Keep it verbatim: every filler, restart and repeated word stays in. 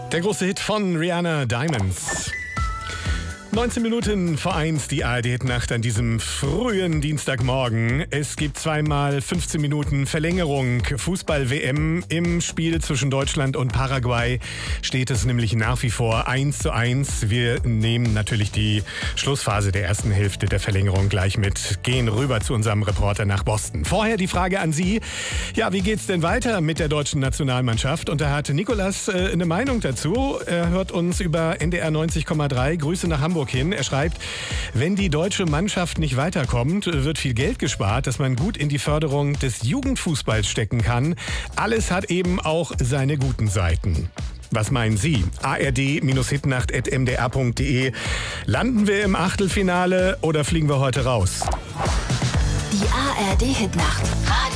Der große Hit von Rihanna, Diamonds. neunzehn Minuten vor eins, die A R D-Nacht an diesem frühen Dienstagmorgen. Es gibt zweimal fünfzehn Minuten Verlängerung. Fußball-W M im Spiel zwischen Deutschland und Paraguay steht es nämlich nach wie vor eins zu eins. Wir nehmen natürlich die Schlussphase der ersten Hälfte der Verlängerung gleich mit. Gehen rüber zu unserem Reporter nach Boston. Vorher die Frage an Sie. Ja, wie geht's denn weiter mit der deutschen Nationalmannschaft? Und da hat Nikolas äh, eine Meinung dazu. Er hört uns über N D R neunzig Komma drei. Grüße nach Hamburg hin. Er schreibt, wenn die deutsche Mannschaft nicht weiterkommt, wird viel Geld gespart, das man gut in die Förderung des Jugendfußballs stecken kann. Alles hat eben auch seine guten Seiten. Was meinen Sie? A R D Hitnacht at m d r punkt d e. Landen wir im Achtelfinale oder fliegen wir heute raus? Die A R D Hitnacht.